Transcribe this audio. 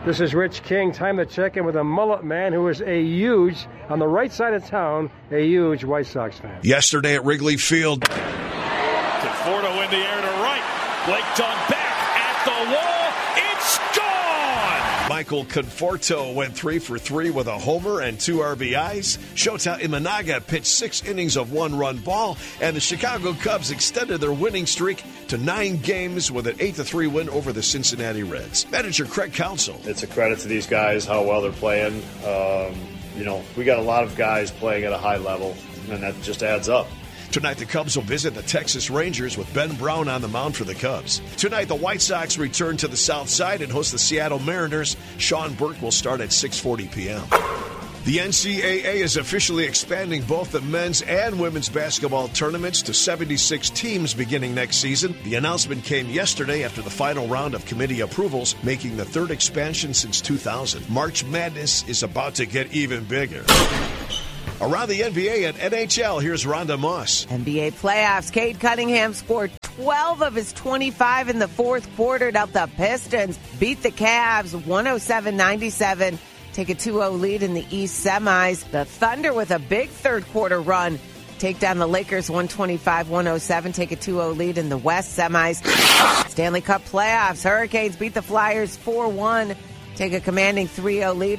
This is Rich King. Time to check in with a mullet man who is a huge, on the right side of town, a huge White Sox fan. Yesterday at Wrigley Field. Conforto in the air to right. Blake Dunn back at the wall. It's gone! Michael Conforto went 3 for 3 with a homer and 2 RBIs. Shota Imanaga pitched 6 innings of 1-run ball, and the Chicago Cubs extended their winning streak to 9 games with an 8-3 win over the Cincinnati Reds. Manager Craig Counsell. It's a credit to these guys, how well they're playing. We got a lot of guys playing at a high level, and that just adds up. Tonight, the Cubs will visit the Texas Rangers with Ben Brown on the mound for the Cubs. Tonight, the White Sox return to the South Side and host the Seattle Mariners. Sean Burke will start at 6:40 p.m. The NCAA is officially expanding both the men's and women's basketball tournaments to 76 teams beginning next season. The announcement came yesterday after the final round of committee approvals, making the third expansion since 2000. March Madness is about to get even bigger. Around the NBA and NHL, here's Rhonda Moss. NBA playoffs. Cade Cunningham scored 12 of his 25 in the fourth quarter to help the Pistons beat the Cavs 107-97. Take a 2-0 lead in the East semis. The Thunder with a big third quarter run. Take down the Lakers 125-107. Take a 2-0 lead in the West semis. Stanley Cup playoffs. Hurricanes beat the Flyers 4-1. Take a commanding 3-0 lead